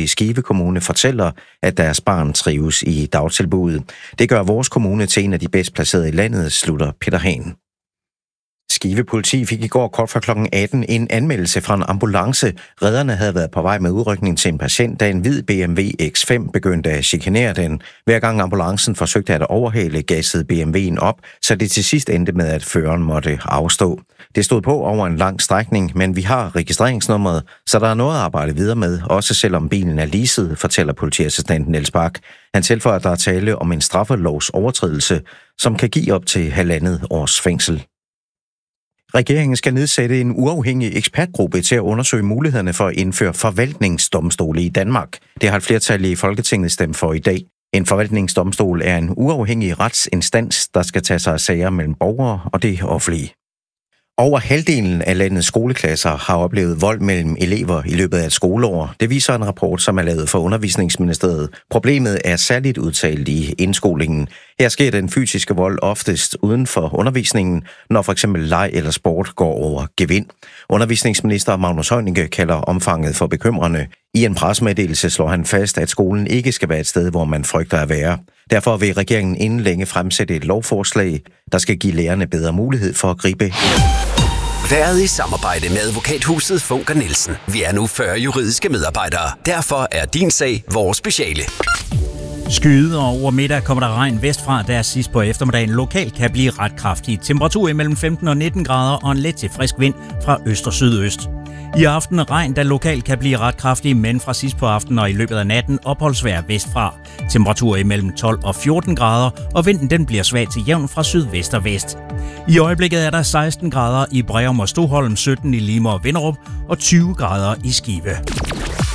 i Skive Kommune fortæller, at deres barn trives i dagtilbuddet. Det gør vores kommune til en af de bedst placerede i landet, slutter Peter Hahn. Skive politi fik i går kort før kl. 18 en anmeldelse fra en ambulance. Redderne havde været på vej med udrykning til en patient, da en hvid BMW X5 begyndte at chikanere den. Hver gang ambulancen forsøgte at overhale, gassede BMW'en op, så det til sidst endte med, at føreren måtte afstå. Det stod på over en lang strækning, men vi har registreringsnummeret, så der er noget at arbejde videre med, også selvom bilen er leaset, fortæller politiassistent Niels Bak. Han tilføjer, at der er tale om en straffelovsovertrædelse, som kan give op til 1,5 års fængsel. Regeringen skal nedsætte en uafhængig ekspertgruppe til at undersøge mulighederne for at indføre forvaltningsdomstole i Danmark. Det har et flertal i Folketinget stemt for i dag. En forvaltningsdomstol er en uafhængig retsinstans, der skal tage sig af sager mellem borgere og det offentlige. Over halvdelen af landets skoleklasser har oplevet vold mellem elever i løbet af et skoleår. Det viser en rapport, som er lavet for Undervisningsministeriet. Problemet er særligt udtalt i indskolingen. Her sker den fysiske vold oftest uden for undervisningen, når f.eks. leg eller sport går over gevind. Undervisningsminister Magnus Heunicke kalder omfanget for bekymrende. I en pressemeddelelse slår han fast, at skolen ikke skal være et sted, hvor man frygter at være. Derfor vil regeringen inden længe fremsætte et lovforslag, der skal give lærerne bedre mulighed for at gribe. Været i samarbejde med advokathuset Funker Nielsen. Vi er nu 40 juridiske medarbejdere. Derfor er din sag vores speciale. Skyde, og over middag kommer der regn vestfra, der sidst på eftermiddagen lokalt kan blive ret kraftig. Temperatur imellem 15 og 19 grader og en let til frisk vind fra øst og sydøst. I aften regn, der lokalt kan blive ret kraftig, men fra sidst på aftenen og i løbet af natten opholdsvejr vestfra. Temperatur imellem 12 og 14 grader, og vinden den bliver svag til jævn fra sydvest og vest. I øjeblikket er der 16 grader i Breum og Stoholm, 17 i Lima og Vinderup og 20 grader i Skive.